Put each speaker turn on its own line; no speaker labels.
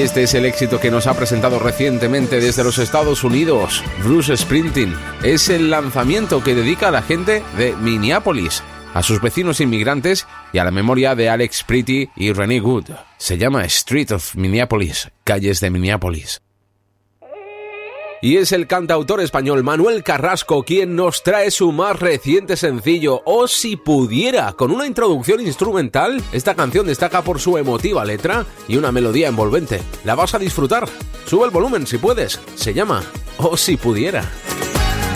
Y este es el éxito que nos ha presentado recientemente desde los Estados Unidos, Bruce Springsteen. Es el lanzamiento que dedica a la gente de Minneapolis, a sus vecinos inmigrantes y a la memoria de Alex Pretty y Renee Wood. Se llama Street of Minneapolis, calles de Minneapolis. Y es el cantautor español Manuel Carrasco quien nos trae su más reciente sencillo, O Si Pudiera, con una introducción instrumental. Esta canción destaca por su emotiva letra y una melodía envolvente. La vas a disfrutar. Sube el volumen si puedes. Se llama O Si Pudiera.